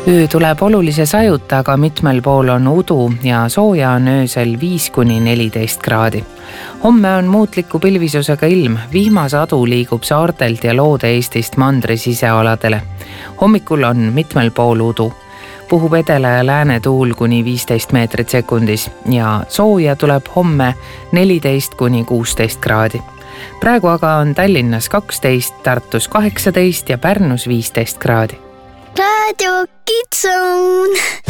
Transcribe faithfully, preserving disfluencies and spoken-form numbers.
Öö tuleb olulise sajuta, aga mitmel pool on udu ja sooja on öösel viis kuni neliteist kraadi. Homme on muutliku pilvisusega ilm, vihmasadu liigub saartelt ja Loode-Eestist mandri sisealadele. Hommikul on mitmel pool udu. Puhub edela ja lääne tuul kuni viisteist meetrit sekundis ja sooja tuleb homme neliteist kuni kuusteist kraadi. Praegu aga on Tallinnas kaksteist, Tartus kaheksateist ja Pärnus viisteist kraadi. Radio Kids Zone.